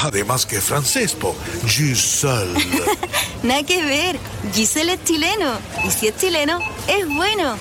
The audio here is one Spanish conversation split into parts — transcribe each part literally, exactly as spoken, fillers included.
Además que francés, po. Giselle. Nada que ver. Giselle es chileno. Y si es chileno, es bueno.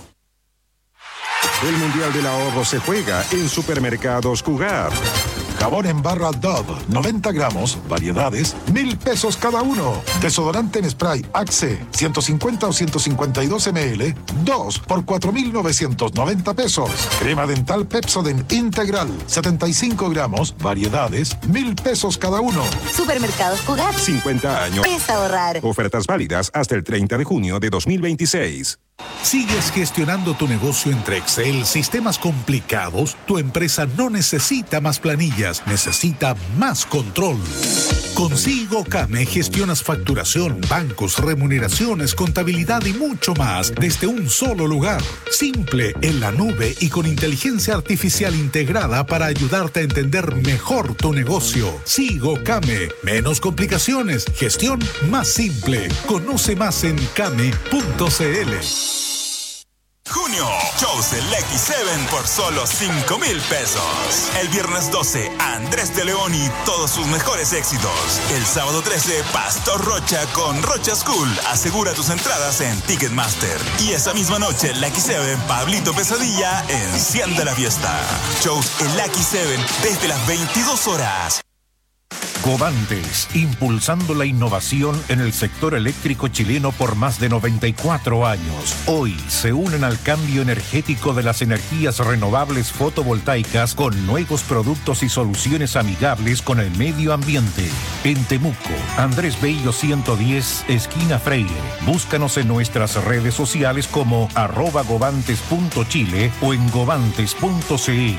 El Mundial del Ahorro se juega en Supermercados Cugar. Jabón en barra Dove, noventa gramos, variedades, mil pesos cada uno. Desodorante en spray Axe, ciento cincuenta o ciento cincuenta y dos mililitros, dos por cuatro mil novecientos noventa pesos. Crema dental Pepsodent Integral, setenta y cinco gramos, variedades, mil pesos cada uno. Supermercados Cugar. cincuenta años. Es ahorrar. Ofertas válidas hasta el treinta de junio de dos mil veintiséis. ¿Sigues gestionando tu negocio entre Excel, sistemas complicados? Tu empresa no necesita más planillas, necesita más control. Con SigoCame gestionas facturación, bancos, remuneraciones, contabilidad y mucho más desde un solo lugar. Simple, en la nube y con inteligencia artificial integrada para ayudarte a entender mejor tu negocio. SigoCame. Menos complicaciones, gestión más simple. Conoce más en came punto c l. Junio, shows del X siete por solo cinco mil pesos. El viernes doce, Andrés de León y todos sus mejores éxitos. El sábado trece, Pastor Rocha con Rocha School. Asegura tus entradas en Ticketmaster. Y esa misma noche, el X siete, Pablito Pesadilla, enciende la fiesta. Shows el X siete desde las veintidós horas. Covantes, impulsando la innovación en el sector eléctrico chileno por más de noventa y cuatro años. Hoy se unen al cambio energético de las energías renovables fotovoltaicas con nuevos productos y soluciones amigables con el medio ambiente. En Temuco, Andrés Bello ciento diez, esquina Freire. Búscanos en nuestras redes sociales como arroba govantes punto chile o en govantes punto c l.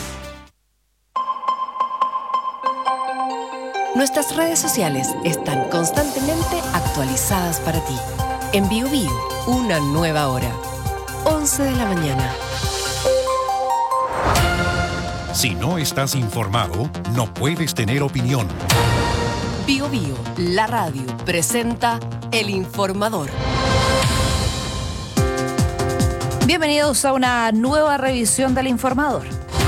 Nuestras redes sociales están constantemente actualizadas para ti. En Bio Bio, una nueva hora. once de la mañana. Si no estás informado, no puedes tener opinión. Bio Bio, la radio, presenta El Informador. Bienvenidos a una nueva revisión del Informador.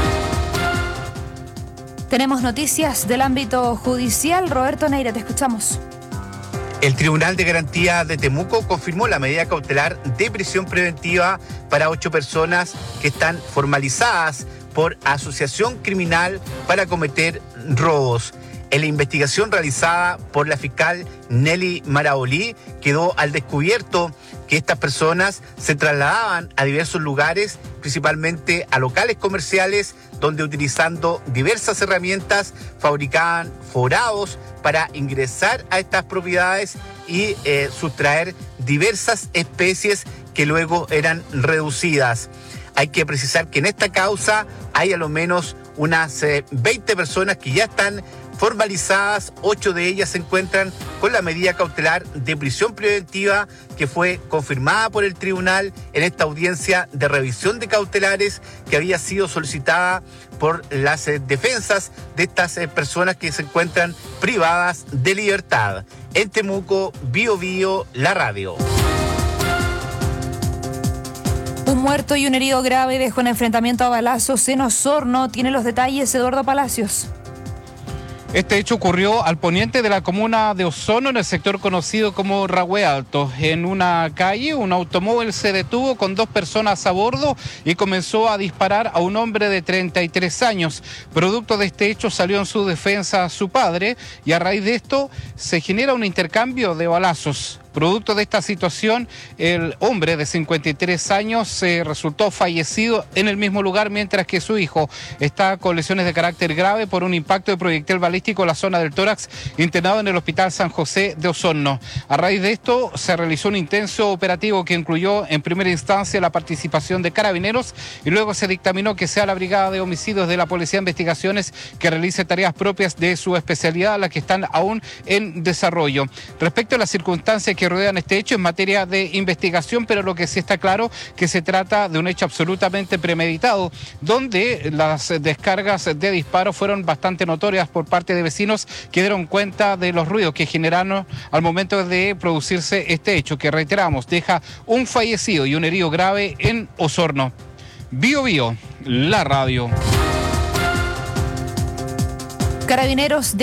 Tenemos noticias del ámbito judicial. Roberto Neira, te escuchamos. El Tribunal de Garantía de Temuco confirmó la medida cautelar de prisión preventiva para ocho personas que están formalizadas por asociación criminal para cometer robos. En la investigación realizada por la fiscal Nelly Maraolí quedó al descubierto que estas personas se trasladaban a diversos lugares, principalmente a locales comerciales, donde utilizando diversas herramientas fabricaban forados para ingresar a estas propiedades y eh, sustraer diversas especies que luego eran reducidas. Hay que precisar que en esta causa hay a lo menos unas eh, veinte personas que ya están formalizadas, ocho de ellas se encuentran con la medida cautelar de prisión preventiva que fue confirmada por el tribunal en esta audiencia de revisión de cautelares que había sido solicitada por las eh, defensas de estas eh, personas que se encuentran privadas de libertad. En Temuco, Bio Bio, la radio. Un muerto y un herido grave dejó un enfrentamiento a balazos en Osorno. Tiene los detalles Eduardo Palacios. Este hecho ocurrió al poniente de la comuna de Osorno, en el sector conocido como Rahue Alto. En una calle, un automóvil se detuvo con dos personas a bordo y comenzó a disparar a un hombre de treinta y tres años. Producto de este hecho salió en su defensa su padre y a raíz de esto se genera un intercambio de balazos. Producto de esta situación, el hombre de cincuenta y tres años eh, resultó fallecido en el mismo lugar, mientras que su hijo está con lesiones de carácter grave por un impacto de proyectil balístico en la zona del tórax, internado en el Hospital San José de Osorno. A raíz de esto, se realizó un intenso operativo que incluyó en primera instancia la participación de carabineros y luego se dictaminó que sea la Brigada de Homicidios de la Policía de Investigaciones que realice tareas propias de su especialidad, las que están aún en desarrollo. Respecto a las circunstancias que rodean este hecho en materia de investigación, pero lo que sí está claro que se trata de un hecho absolutamente premeditado, donde las descargas de disparos fueron bastante notorias por parte de vecinos que dieron cuenta de los ruidos que generaron al momento de producirse este hecho, que reiteramos, deja un fallecido y un herido grave en Osorno. Bio Bio, la radio. Carabineros de